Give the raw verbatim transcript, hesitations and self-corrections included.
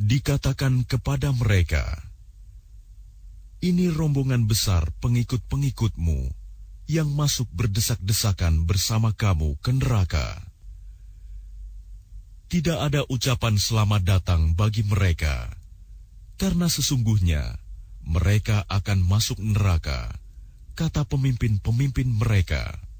Dikatakan kepada mereka, "Ini rombongan besar pengikut-pengikutmu yang masuk berdesak-desakan bersama kamu ke neraka. Tidak ada ucapan selamat datang bagi mereka, karena sesungguhnya mereka akan masuk neraka," kata pemimpin-pemimpin mereka.